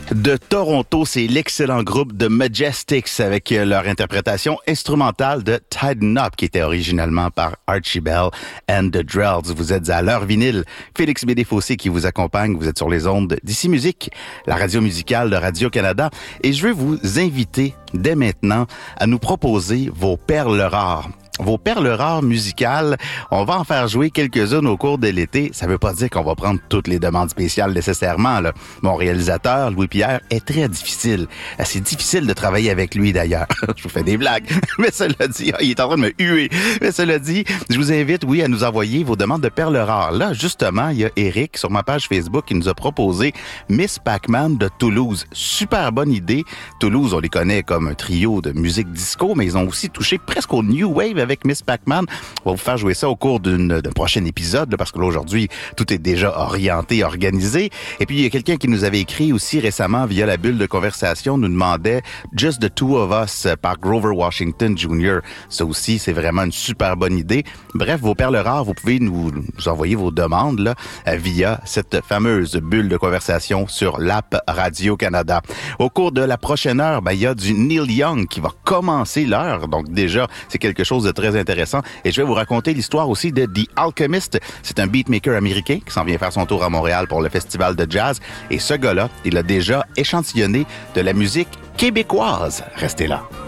De Toronto, c'est l'excellent groupe The Majestics avec leur interprétation instrumentale de Tighten Up qui était originalement par Archie Bell and the Drells. Vous êtes à l'heure vinyle. Félix Bédé-Fossé qui vous accompagne. Vous êtes sur les ondes d'Ici Musique, la radio musicale de Radio-Canada. Et je vais vous inviter dès maintenant à nous proposer vos perles rares. Vos perles rares musicales, on va en faire jouer quelques-unes au cours de l'été. Ça veut pas dire qu'on va prendre toutes les demandes spéciales nécessairement, là. Mon réalisateur, Louis-Pierre, est très difficile. C'est difficile de travailler avec lui, d'ailleurs. Je vous fais des blagues. Mais cela dit, il est en train de me huer. Mais cela dit, je vous invite, oui, à nous envoyer vos demandes de perles rares. Là, justement, il y a Eric sur ma page Facebook qui nous a proposé Miss Pac-Man de Toulouse. Super bonne idée. Toulouse, on les connaît comme un trio de musique disco, mais ils ont aussi touché presque au New Wave avec Miss Pac-Man. On va vous faire jouer ça au cours d'un prochain épisode, là, parce que là, aujourd'hui, tout est déjà orienté, organisé. Et puis, il y a quelqu'un qui nous avait écrit aussi récemment via la bulle de conversation, nous demandait Just the Two of Us par Grover Washington Jr. Ça aussi, c'est vraiment une super bonne idée. Bref, vos perles rares, vous pouvez nous envoyer vos demandes là, via cette fameuse bulle de conversation sur l'app Radio-Canada. Au cours de la prochaine heure, il y a du Neil Young qui va commencer l'heure. Donc déjà, c'est quelque chose de très intéressant. Et je vais vous raconter l'histoire aussi de The Alchemist. C'est un beatmaker américain qui s'en vient faire son tour à Montréal pour le festival de jazz. Et ce gars-là, il a déjà échantillonné de la musique québécoise. Restez là.